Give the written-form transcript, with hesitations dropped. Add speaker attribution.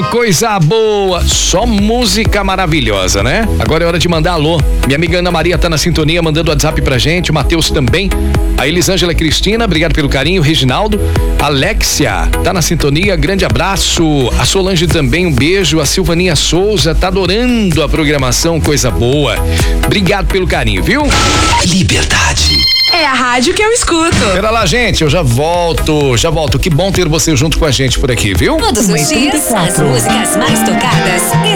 Speaker 1: coisa boa. Só música maravilhosa, né? Agora é hora de mandar alô. Minha amiga Ana Maria tá na sintonia, mandando WhatsApp pra gente. O Matheus também. A Elisângela Cristina, obrigado pelo carinho. Reginaldo. Alexia tá na sintonia, grande abraço. A Solange também, um beijo. A Silvaninha Souza tá adorando a programação, coisa boa. Obrigado pelo carinho, viu?
Speaker 2: Liberdade.
Speaker 3: É a rádio que eu escuto.
Speaker 1: Pera lá, gente, eu já volto. Que bom ter você junto com a gente por aqui, viu?
Speaker 4: Todos os dias, as músicas mais tocadas